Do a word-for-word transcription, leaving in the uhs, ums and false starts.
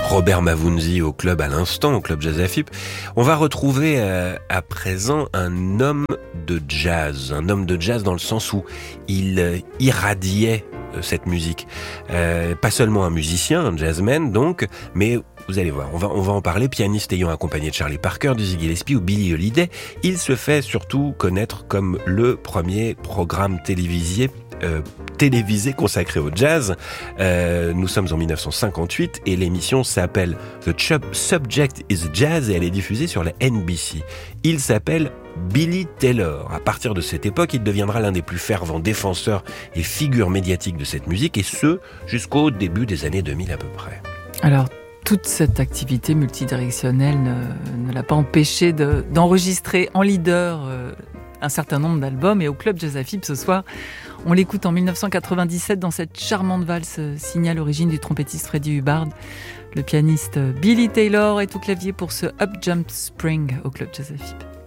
Robert Mavunzi au club à l'instant, au club Jazz Afip. On va retrouver euh, à présent un homme de jazz, un homme de jazz dans le sens où il euh, irradiait euh, cette musique. Euh, pas seulement un musicien, un jazzman donc, mais vous allez voir, on va, on va en parler, pianiste ayant accompagné Charlie Parker, Dizzy Gillespie ou Billie Holiday. Il se fait surtout connaître comme le premier programme télévisé Euh, télévisé consacré au jazz. Euh, nous sommes en dix-neuf cent cinquante-huit et l'émission s'appelle The Subject is Jazz et elle est diffusée sur la N B C. Il s'appelle Billy Taylor. À partir de cette époque, il deviendra l'un des plus fervents défenseurs et figures médiatiques de cette musique, et ce, jusqu'au début des années deux mille à peu près. Alors, toute cette activité multidirectionnelle ne, ne l'a pas empêché de, d'enregistrer en leader euh, un certain nombre d'albums, et au club Jazz Afip ce soir, on l'écoute en dix-neuf cent quatre-vingt-dix-sept dans cette charmante valse signée à l'origine du trompettiste Freddie Hubbard. Le pianiste Billy Taylor est au clavier pour ce Up Jump Spring au club Jazz Afip.